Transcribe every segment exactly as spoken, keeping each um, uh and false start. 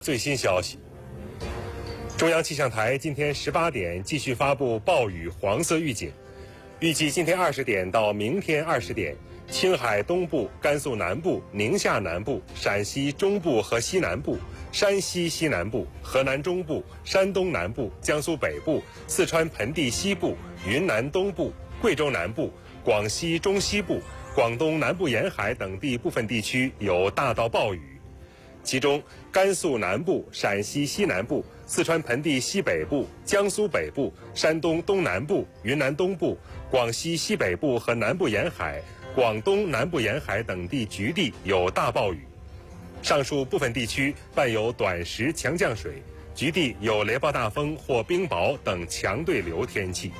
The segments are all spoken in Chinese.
最新消息，中央气象台今天十八点继续发布暴雨黄色预警，预计今天二十点到明天二十点，青海东部、甘肃南部、宁夏南部、陕西中部和西南部、山西西南部、河南中部、山东南部、江苏北部、四川盆地西部、云南东部、贵州南部、广西中西部、广东南部沿海等地部分地区有大到暴雨。其中，甘肃南部、陕西西南部、四川盆地西北部、江苏北部、山东东南部、云南东部、广西西北部和南部沿海、广东南部沿海等地局地有大暴雨。上述部分地区伴有短时强降水，局地有雷暴大风或冰雹等强对流天气。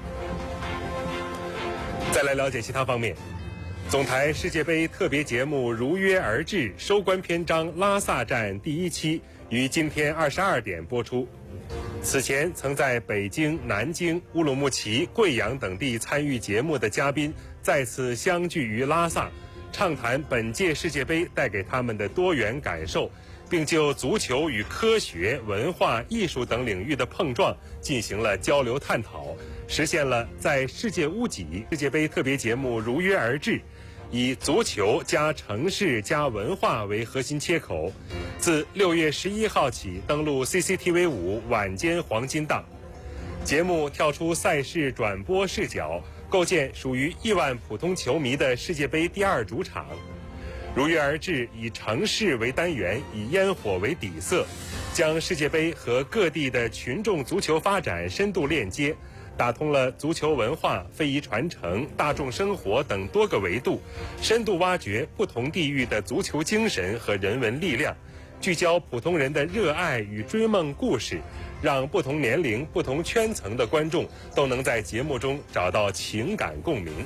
再来了解其他方面。总台世界杯特别节目如约而至收官篇章拉萨站第一期于今天二十二点播出。此前曾在北京、南京、乌鲁木齐、贵阳等地参与节目的嘉宾再次相聚于拉萨，畅谈本届世界杯带给他们的多元感受，并就足球与科学、文化、艺术等领域的碰撞进行了交流探讨，实现了在世界屋脊世界杯特别节目如约而至，以足球加城市加文化为核心切口，自六月十一号起登陆 C C T V 五晚间黄金档。节目跳出赛事转播视角，构建属于亿万普通球迷的世界杯第二主场。如约而至以城市为单元，以烟火为底色，将世界杯和各地的群众足球发展深度链接，打通了足球文化、非遗传承、大众生活等多个维度，深度挖掘不同地域的足球精神和人文力量，聚焦普通人的热爱与追梦故事，让不同年龄、不同圈层的观众都能在节目中找到情感共鸣。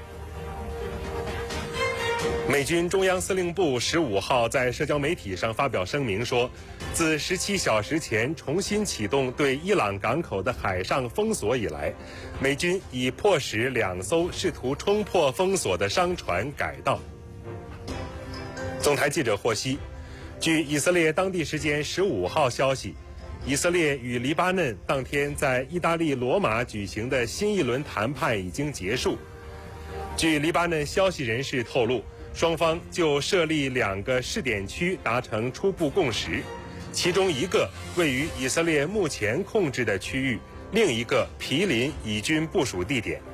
美军中央司令部十五号在社交媒体上发表声明说，自十七小时前重新启动对伊朗港口的海上封锁以来，美军已迫使两艘试图冲破封锁的商船改道。总台记者获悉，据以色列当地时间十五号消息，以色列与黎巴嫩当天在意大利罗马举行的新一轮谈判已经结束。据黎巴嫩消息人士透露，双方就设立两个试点区达成初步共识，其中一个位于以色列目前控制的区域，另一个毗邻以军部署地点。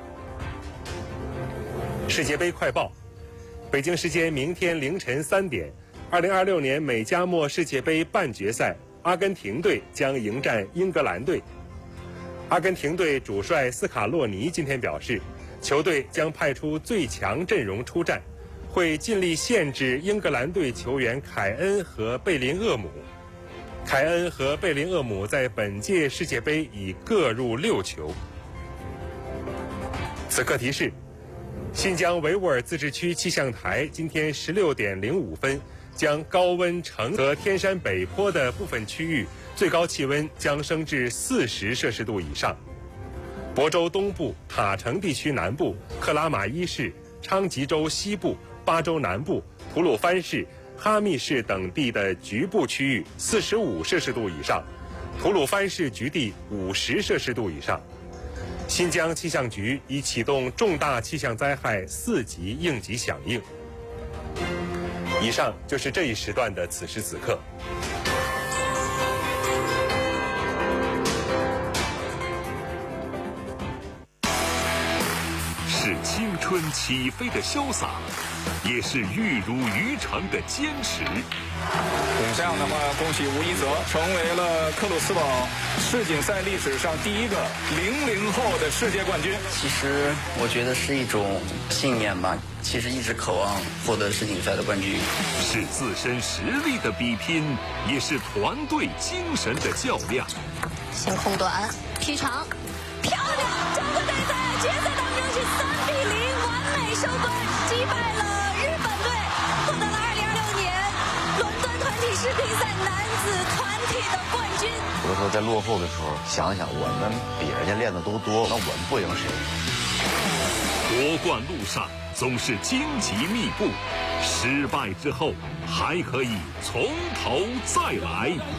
世界杯快报，北京时间明天凌晨三点，二零二六年美加墨世界杯半决赛，阿根廷队将迎战英格兰队。阿根廷队主帅斯卡洛尼今天表示，球队将派出最强阵容出战，会尽力限制英格兰队球员凯恩和贝林厄姆。凯恩和贝林厄姆在本届世界杯已各入六球。此刻提示，新疆维吾尔自治区气象台今天十六点零五分将高温成和天山北坡的部分区域最高气温将升至四十摄氏度以上。亳州东部、塔城地区南部、克拉玛依市、昌吉州西部、巴州南部、吐鲁番市、哈密市等地的局部区域四十五摄氏度以上，吐鲁番市局地五十摄氏度以上。新疆气象局已启动重大气象灾害四级应急响应。以上就是这一时段的此时此刻。 是青春起飞的潇洒，也是玉如于成的坚持。 这样的话，恭喜吴一泽成为了克鲁斯堡世锦赛历史上第一个零零后的世界冠军。 其实我觉得是一种信念吧，其实一直渴望获得世锦赛的冠军。 是自身实力的比拼，也是团队精神的较量。 先空短，劈长，漂亮！整个比赛决赛当中是三比零完美收官，击败了日本队，获得了二零二六年伦敦团体世乒赛男子团体的冠军。 有的时候在落后的时候，想想我们比人家练的都多，那我们不赢谁？ 夺冠路上总是荆棘密布，失败之后还可以从头再来。